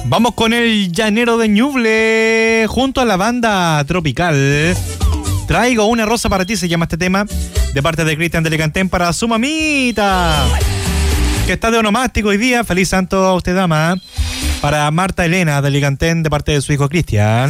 Vamos con el Llanero de Ñuble junto a la banda Tropical. Traigo una rosa para ti, se llama este tema, de parte de Cristian de Licantén para su mamita, que está de onomástico hoy día. Feliz santo a usted, dama. Para Marta Elena de Licantén, de parte de su hijo Cristian.